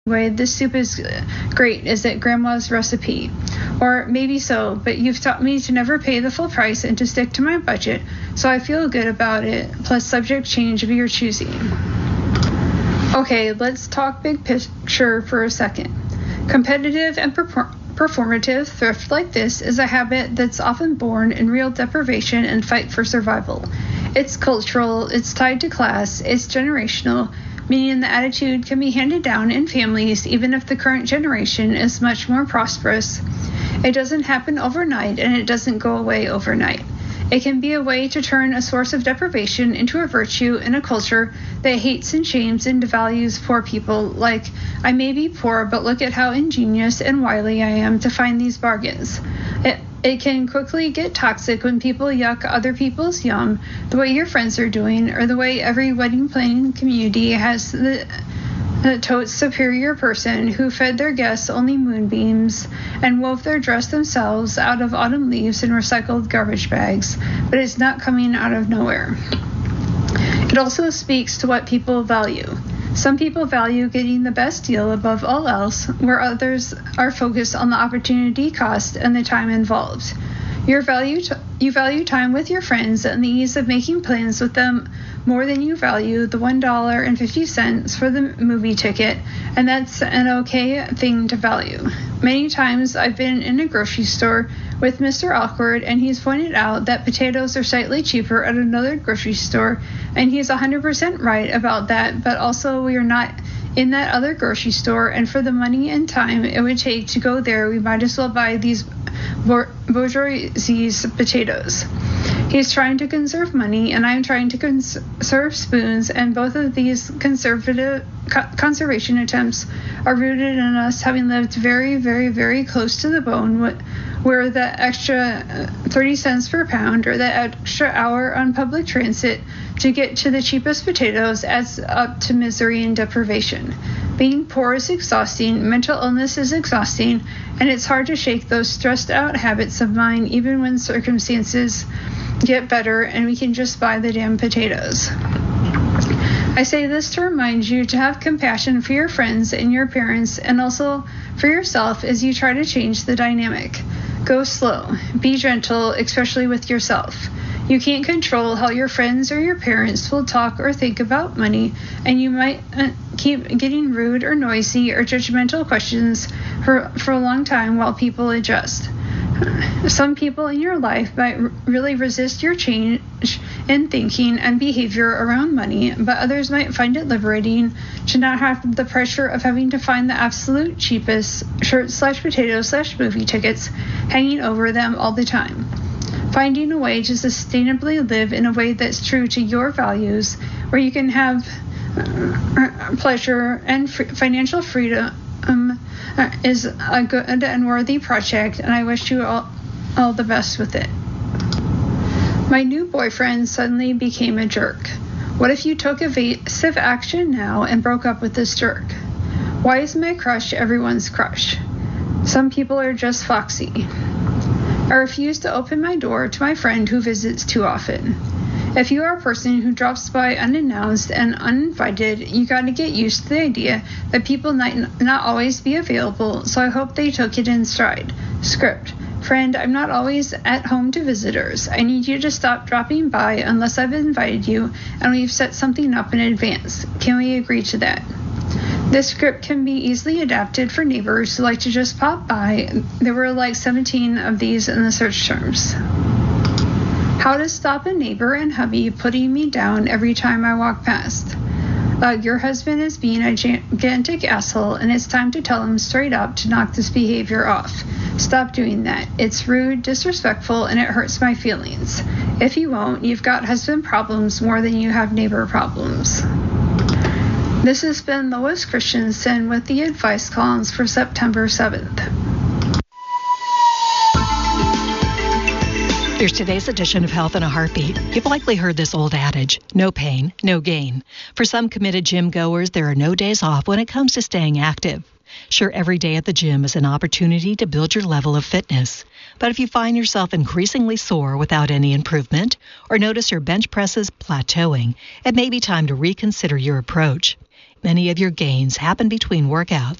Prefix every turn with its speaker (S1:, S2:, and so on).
S1: Way, this soup is great. Is it Grandma's recipe? Or maybe so, but you've taught me to never pay the full price and to stick to my budget, so I feel good about it, plus subject change of your choosing. Okay, let's talk big picture for a second. Competitive and performative thrift like this is a habit that's often born in real deprivation and fight for survival. It's cultural, it's tied to class, it's generational, meaning the attitude can be handed down in families even if the current generation is much more prosperous. It doesn't happen overnight, and it doesn't go away overnight. It can be a way to turn a source of deprivation into a virtue in a culture that hates and shames and devalues poor people, like, I may be poor, but look at how ingenious and wily I am to find these bargains. It can quickly get toxic when people yuck other people's yum, the way your friends are doing, or the way every wedding planning community has the totes superior person who fed their guests only moonbeams and wove their dress themselves out of autumn leaves and recycled garbage bags, but it's not coming out of nowhere. It also speaks to what people value. Some people value getting the best deal above all else, where others are focused on the opportunity cost and the time involved. You value time with your friends and the ease of making plans with them more than you value the $1.50 for the movie ticket, and that's an okay thing to value. Many times I've been in a grocery store with Mr. Awkward, and he's pointed out that potatoes are slightly cheaper at another grocery store, and he's 100% right about that, but also we are not in that other grocery store, and for the money and time it would take to go there, we might as well buy these bourgeoisie's potatoes. He's trying to conserve money, and I'm trying to conserve spoons, and both of these conservation attempts are rooted in us having lived very, very, very close to the bone, where the extra 30 cents per pound or the extra hour on public transit to get to the cheapest potatoes adds up to misery and deprivation. Being poor is exhausting, mental illness is exhausting, and it's hard to shake those stressed out habits of mine even when circumstances get better and we can just buy the damn potatoes. I say this to remind you to have compassion for your friends and your parents, and also for yourself as you try to change the dynamic. Go slow. Be gentle, especially with yourself. You can't control how your friends or your parents will talk or think about money, and you might keep getting rude or noisy or judgmental questions for a long time while people adjust. Some people in your life might really resist your change in thinking and behavior around money, but others might find it liberating to not have the pressure of having to find the absolute cheapest shirt/potato/movie tickets hanging over them all the time. Finding a way to sustainably live in a way that's true to your values, where you can have pleasure and financial freedom is a good and worthy project, and I wish you all the best with it. My new boyfriend suddenly became a jerk. What if you took evasive action now and broke up with this jerk? Why is my crush everyone's crush? Some people are just foxy. I refuse to open my door to my friend who visits too often. If you are a person who drops by unannounced and uninvited, you got to get used to the idea that people might not always be available, so I hope they took it in stride. Script. Friend, I'm not always at home to visitors. I need you to stop dropping by unless I've invited you and we've set something up in advance. Can we agree to that? This script can be easily adapted for neighbors who like to just pop by. There were like 17 of these in the search terms. How to stop a neighbor and hubby putting me down every time I walk past. Your husband is being a gigantic asshole, and it's time to tell him straight up to knock this behavior off. Stop doing that. It's rude, disrespectful, and it hurts my feelings. If you won't, you've got husband problems more than you have neighbor problems. This has been Lois Christensen with the advice columns for September 7th.
S2: Here's today's edition of Health in a Heartbeat. You've likely heard this old adage, no pain, no gain. For some committed gym goers, there are no days off when it comes to staying active. Sure, every day at the gym is an opportunity to build your level of fitness. But if you find yourself increasingly sore without any improvement, or notice your bench presses plateauing, it may be time to reconsider your approach. Many of your gains happen between workouts.